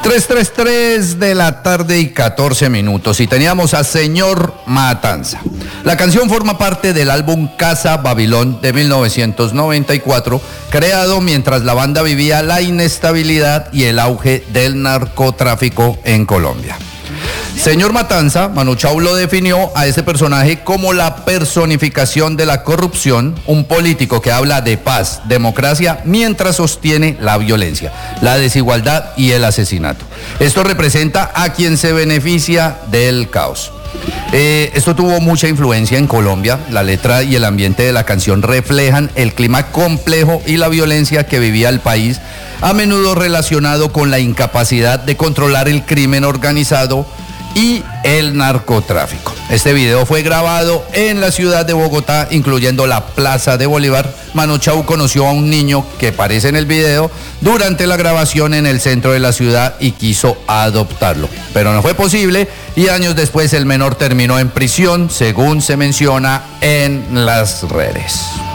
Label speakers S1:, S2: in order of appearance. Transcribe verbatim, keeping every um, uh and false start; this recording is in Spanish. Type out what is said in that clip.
S1: tres treinta y tres de la tarde y catorce minutos y teníamos a Señor Matanza. La canción forma parte del álbum Casa Babilón de mil novecientos noventa y cuatro, creado mientras la banda vivía la inestabilidad y el auge del narcotráfico en Colombia. Señor Matanza, Manu Chao lo definió a ese personaje como la personificación de la corrupción, un político que habla de paz, democracia, mientras sostiene la violencia, la desigualdad y el asesinato. Esto representa a quien se beneficia del caos. Eh, esto tuvo mucha influencia en Colombia. La letra y el ambiente de la canción reflejan el clima complejo y la violencia que vivía el país, a menudo relacionado con la incapacidad de controlar el crimen organizado y el narcotráfico. Este video fue grabado en la ciudad de Bogotá, incluyendo la Plaza de Bolívar. Manu Chao conoció a un niño que aparece en el video durante la grabación en el centro de la ciudad y quiso adoptarlo, pero no fue posible y años después el menor terminó en prisión, según se menciona en las redes.